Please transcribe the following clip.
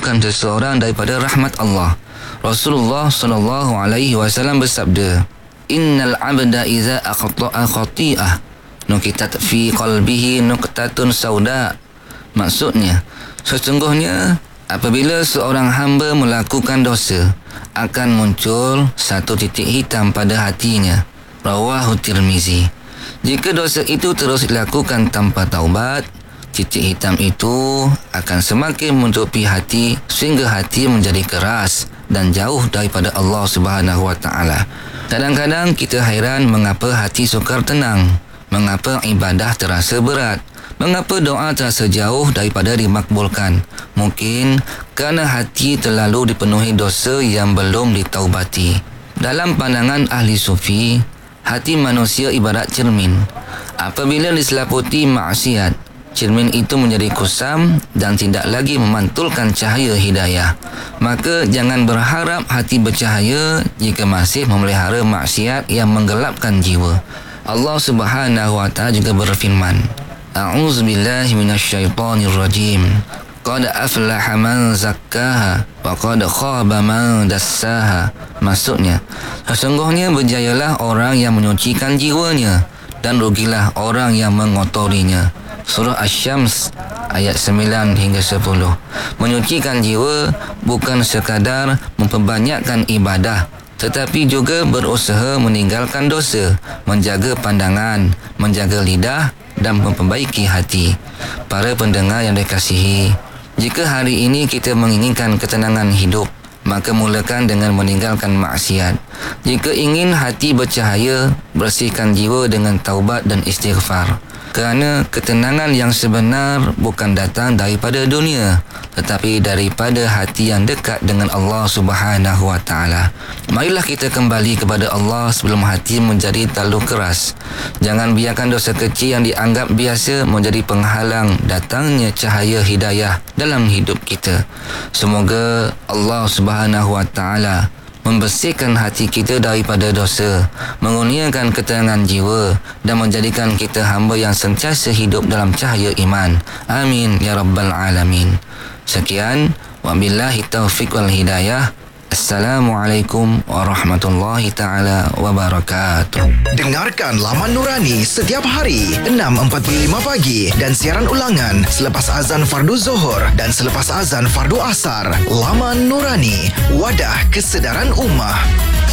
menjauhkan seseorang daripada rahmat Allah. Rasulullah SAW bersabda, "Innal 'abda idza akhta'a khati'ah nukitat fi qalbihi nuqtatun sauda." Maksudnya, sesungguhnya apabila seorang hamba melakukan dosa, akan muncul satu titik hitam pada hatinya. Rawahu Tirmizi. Jika dosa itu terus dilakukan tanpa taubat, titik hitam itu akan semakin menutupi hati sehingga hati menjadi keras dan jauh daripada Allah Subhanahu Wa Taala. Kadang-kadang kita hairan mengapa hati sukar tenang, mengapa ibadah terasa berat, mengapa doa terasa jauh daripada dimakbulkan. Mungkin kerana hati terlalu dipenuhi dosa yang belum ditaubati. Dalam pandangan ahli sufi, hati manusia ibarat cermin. Apabila diselaputi maksiat, cermin itu menjadi kusam dan tidak lagi memantulkan cahaya hidayah. Maka jangan berharap hati bercahaya jika masih memelihara maksiat yang menggelapkan jiwa. Allah Subhanahu Wa Taala juga berfirman, A'udzubillahi minasyaitonirrajim. Qad aflaha man zakkaha wa qad khaba man dassaha. Maksudnya, sesungguhnya berjayalah orang yang menyucikan jiwanya dan rugilah orang yang mengotorinya. Surah Asy-Syams ayat 9 hingga 10. Menyucikan jiwa bukan sekadar memperbanyakkan ibadah, tetapi juga berusaha meninggalkan dosa, menjaga pandangan, menjaga lidah dan memperbaiki hati. Para pendengar yang dikasihi, jika hari ini kita menginginkan ketenangan hidup, maka mulakan dengan meninggalkan maksiat. Jika ingin hati bercahaya, bersihkan jiwa dengan taubat dan istighfar. Kerana ketenangan yang sebenar bukan datang daripada dunia, tetapi daripada hati yang dekat dengan Allah Subhanahu Wa Taala. Marilah kita kembali kepada Allah sebelum hati menjadi terlalu keras. Jangan biarkan dosa kecil yang dianggap biasa menjadi penghalang datangnya cahaya hidayah dalam hidup kita. Semoga Allah Subhanahu Wa Taala membersihkan hati kita daripada dosa, mengurniakan ketenangan jiwa dan menjadikan kita hamba yang sentiasa hidup dalam cahaya iman. Amin ya rabbal alamin. Sekian, wabillahi taufiq wal hidayah. Assalamualaikum warahmatullahi taala wabarakatuh. Dengarkan Laman Nurani setiap hari 6.45 pagi dan siaran ulangan selepas azan fardu Zuhur dan selepas azan fardu Asar. Laman Nurani, wadah kesedaran ummah.